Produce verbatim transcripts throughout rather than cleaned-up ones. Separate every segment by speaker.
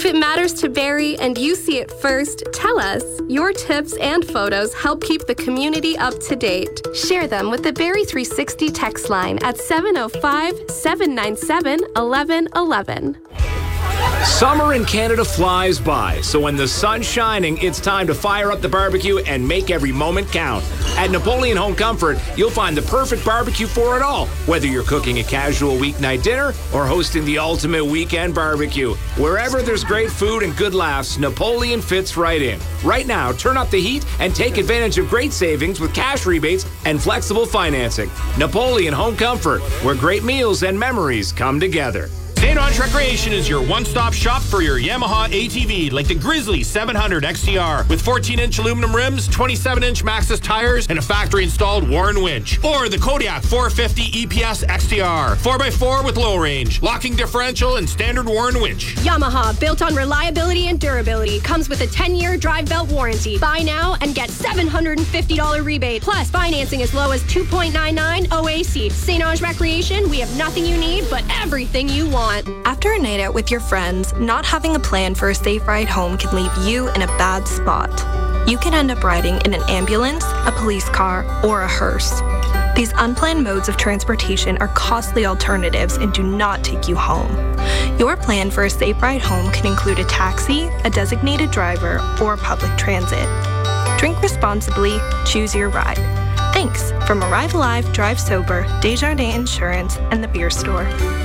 Speaker 1: If it matters to Barrie and you see it first, tell us. Your tips and photos help keep the community up to date. Share them with the Barrie three sixty text line at seven oh five, seven nine seven, one one one one.
Speaker 2: Summer in Canada flies by, so when the sun's shining, it's time to fire up the barbecue and make every moment count. At Napoleon Home Comfort, you'll find the perfect barbecue for it all, whether you're cooking a casual weeknight dinner or hosting the ultimate weekend barbecue. Wherever there's great food and good laughs, Napoleon fits right in. Right now, turn up the heat and take advantage of great savings with cash rebates and flexible financing. Napoleon Home Comfort, where great meals and memories come together.
Speaker 3: Saint Ange Recreation is your one-stop shop for your Yamaha A T V, like the Grizzly seven hundred X T R with fourteen inch aluminum rims, twenty-seven inch Maxxis tires, and a factory-installed Warren winch. Or the Kodiak four fifty E P S X T R, four by four with low range, locking differential, and standard Warren winch.
Speaker 4: Yamaha, built on reliability and durability, comes with a ten year drive belt warranty. Buy now and get seven hundred fifty dollars rebate, plus financing as low as two point nine nine O A C. Saint Ange Recreation, we have nothing you need, but everything you want.
Speaker 5: After a night out with your friends, not having a plan for a safe ride home can leave you in a bad spot. You can end up riding in an ambulance, a police car, or a hearse. These unplanned modes of transportation are costly alternatives and do not take you home. Your plan for a safe ride home can include a taxi, a designated driver, or public transit. Drink responsibly, choose your ride. Thanks from Arrive Alive, Drive Sober, Desjardins Insurance, and the Beer Store.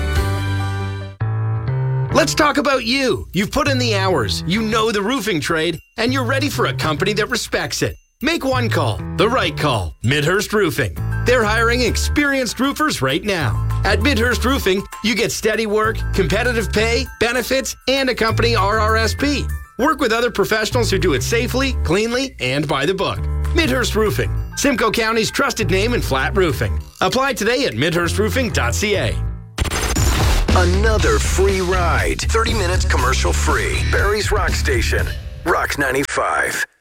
Speaker 6: Let's talk about you. You've put in the hours, you know the roofing trade, and you're ready for a company that respects it. Make one call, the right call, Midhurst Roofing. They're hiring experienced roofers right now. At Midhurst Roofing, you get steady work, competitive pay, benefits, and a company R R S P. Work with other professionals who do it safely, cleanly, and by the book. Midhurst Roofing, Simcoe County's trusted name in flat roofing. Apply today at midhurst roofing dot c a.
Speaker 7: Another free ride. thirty minutes commercial free. Barrie's Rock Station. Rock ninety-five.